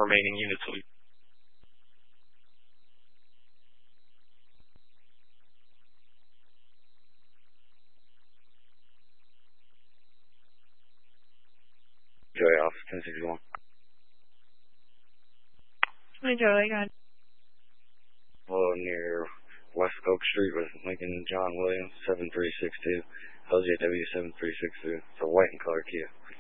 remaining units will be. Joey off, 1061. Hey, Joey, go ahead. Well, near West Oak Street with Lincoln John Williams, 7362. LJW 7362. It's a white and color Kia.